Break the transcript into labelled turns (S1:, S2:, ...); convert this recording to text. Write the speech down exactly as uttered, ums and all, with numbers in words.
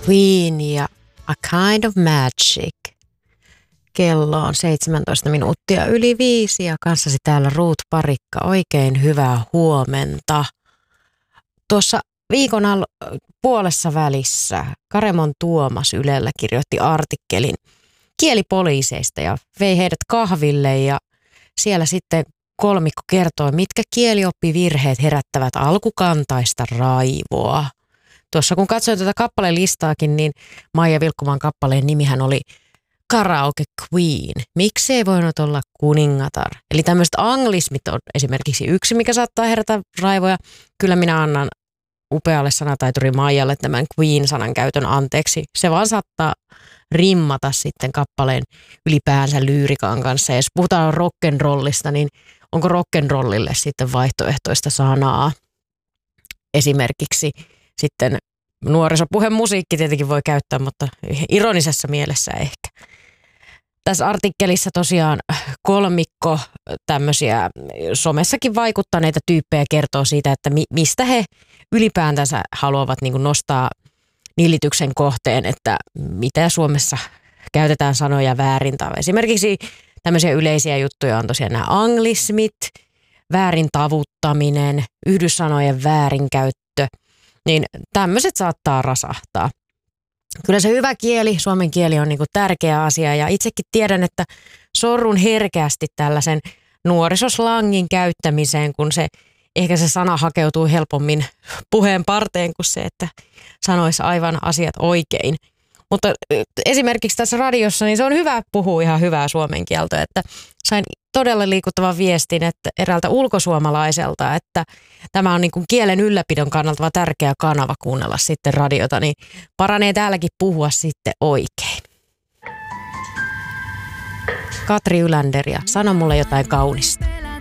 S1: Queen ja A Kind of Magic. Kello on seitsemäntoista minuuttia yli viisi ja kanssasi täällä Ruut Parikka. Oikein hyvää huomenta. Tuossa viikon al- puolessa välissä Karemon Tuomas Ylellä kirjoitti artikkelin kielipoliiseista ja vei heidät kahville ja siellä sitten kolmikko kertoi, mitkä kielioppivirheet herättävät alkukantaista raivoa. Tuossa kun katsoin tätä kappaleen listaakin, niin Maija Vilkkumaan kappaleen nimihän oli Karaoke Queen. Miksi ei voinut olla kuningatar? Eli tämmöiset anglismit on esimerkiksi yksi, mikä saattaa herätä raivoja. Kyllä minä annan upealle sanataituri Maijalle tämän Queen-sanan käytön anteeksi. Se vaan saattaa rimmata sitten kappaleen ylipäänsä lyyrikan kanssa. Ja jos puhutaan rock'n'rollista, niin onko rock'n'rollille sitten vaihtoehtoista sanaa? Esimerkiksi sitten nuorisopuheen musiikki tietenkin voi käyttää, mutta ironisessa mielessä ehkä. Tässä artikkelissa tosiaan kolmikko tämmöisiä somessakin vaikuttaneita tyyppejä kertoo siitä, että mi- mistä he ylipäätänsä haluavat niin kuin nostaa nillityksen kohteen, että mitä Suomessa käytetään sanoja väärin. Tai esimerkiksi tämmöisiä yleisiä juttuja on tosiaan nämä anglismit, väärin tavuttaminen, yhdyssanojen väärinkäyttö. Niin tämmöiset saattaa rasahtaa. Kyllä se hyvä kieli, suomen kieli on niinku tärkeä asia ja itsekin tiedän, että sorrun herkästi tällaisen nuorisoslangin käyttämiseen, kun se ehkä se sana hakeutuu helpommin puheen parteen kuin se, että sanoisi aivan asiat oikein. Mutta esimerkiksi tässä radiossa, niin se on hyvä puhua ihan hyvää suomen kieltä, että sain todella liikuttavan viestin että eräältä ulkosuomalaiselta, että tämä on niin kuin kielen ylläpidon kannalta tärkeä kanava kuunnella sitten radiota, niin paranee täälläkin puhua sitten oikein. Katri Yländer ja sano mulle jotain kaunista.